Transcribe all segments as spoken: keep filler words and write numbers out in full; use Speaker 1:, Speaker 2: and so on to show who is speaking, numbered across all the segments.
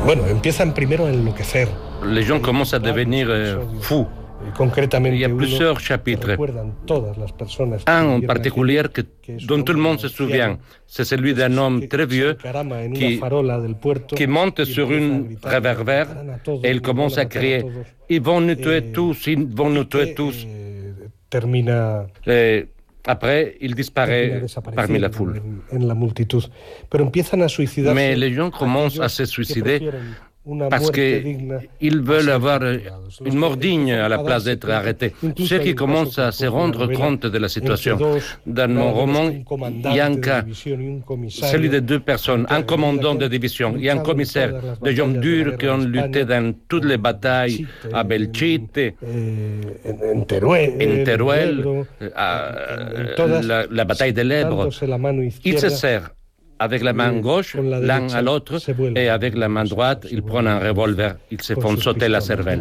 Speaker 1: Les gens commencent à devenir euh, fous. Il y a plusieurs chapitres. Un en particulier que, dont tout le monde se souvient, c'est celui d'un homme très vieux qui, qui monte sur une réverbère et il commence à crier « Ils vont nous tuer tous, ils vont nous tuer tous ». Et après, il disparaît parmi la foule. Mais les gens commencent à se suicider parce qu'ils veulent avoir une mort digne à la place d'être arrêtés. Ceux qui commencent à se rendre compte de la situation. Dans mon roman, il y a un cas, celui de deux personnes, un commandant de division et un commissaire, des hommes durs qui ont lutté dans toutes les batailles, à Belchite, en Teruel, à la, la bataille de l'Èbre. Ils se serrent avec la main gauche, l'un à l'autre, et avec la main droite, ils prennent un revolver. Ils se font sauter la cervelle.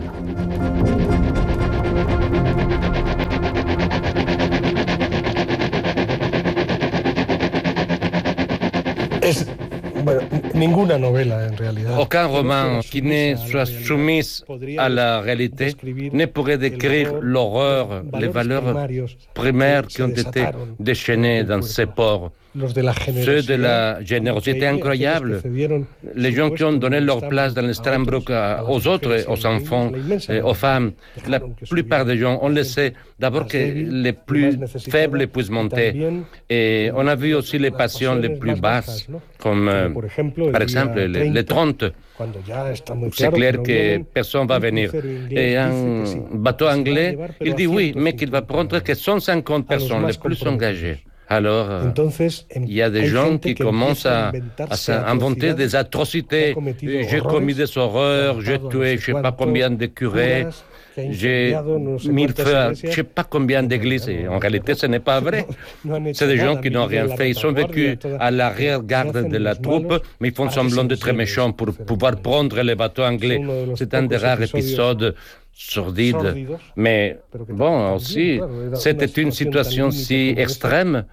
Speaker 1: Aucun roman qui ne soit soumis à la réalité ne pourrait décrire l'horreur, les valeurs primaires qui ont été déchaînées dans ces ports. Ceux de la générosité incroyable, les gens qui ont donné leur place dans le Strandbrook aux autres, aux enfants, aux femmes. La plupart des gens ont laissé d'abord que les plus faibles puissent monter. Et on a vu aussi les passions les plus basses, comme par exemple les, les trente. C'est clair que personne ne va venir. Et un bateau anglais, il dit oui, mais qu'il va prendre que cent cinquante personnes les plus engagées. Alors, il y a des gens qui commencent à, à inventer des atrocités. J'ai commis des horreurs, j'ai tué je ne sais pas combien de curés, j'ai mis le feu à je ne sais pas combien d'églises. Et en réalité, ce n'est pas vrai. C'est des gens qui n'ont rien fait. Ils sont vécus à l'arrière-garde de la troupe, mais ils font semblant de très méchants pour pouvoir prendre les bateaux anglais. C'est un des rares épisodes sordides. Mais bon, aussi, c'était une situation si extrême.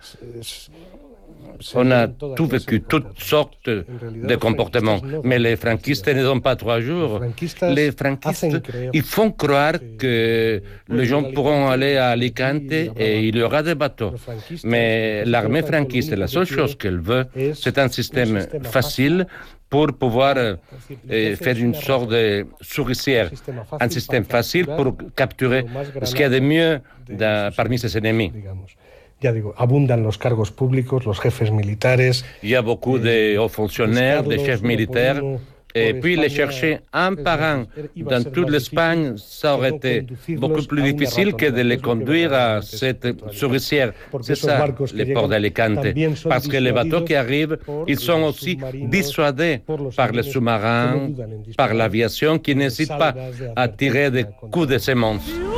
Speaker 1: On a tout vécu, toutes sortes de comportements. Mais les franquistes ne sont pas trois jours. Les franquistes, ils font croire que les gens pourront aller à Alicante et il y aura des bateaux. Mais l'armée franquiste, la seule chose qu'elle veut, c'est un système facile pour pouvoir euh, faire une sorte de souricière, un système facile pour capturer ce qu'il y a de mieux dans, parmi ses ennemis. Il y a beaucoup de hauts fonctionnaires, de chefs militaires, et puis les chercher un par un dans toute l'Espagne, ça aurait été beaucoup plus difficile que de les conduire à cette souricière. C'est ça, les ports d'Alicante. Parce que les bateaux qui arrivent, ils sont aussi dissuadés par les sous-marins, par l'aviation qui n'hésite pas à tirer des coups de semonce.